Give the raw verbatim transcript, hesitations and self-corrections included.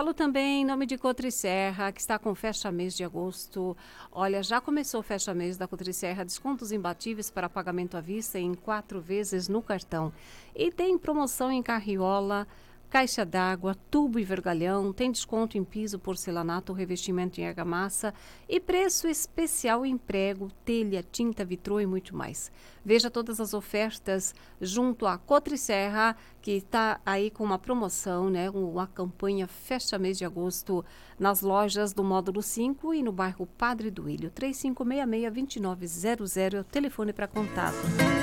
Falo também em nome de Cotricerra, que está com fecha mês de agosto. Olha, já começou o fecha mês da Cotricerra, descontos imbatíveis para pagamento à vista em quatro vezes no cartão. E tem promoção em carriola, caixa d'água, tubo e vergalhão, tem desconto em piso, porcelanato, revestimento em argamassa e preço especial em prego, telha, tinta, vitrô e muito mais. Veja todas as ofertas junto à Cotricerra, que está aí com uma promoção, né, uma campanha fecha mês de agosto nas lojas do Módulo cinco e no bairro Padre Duílio. três cinco seis seis, dois nove zero zero é o telefone para contato.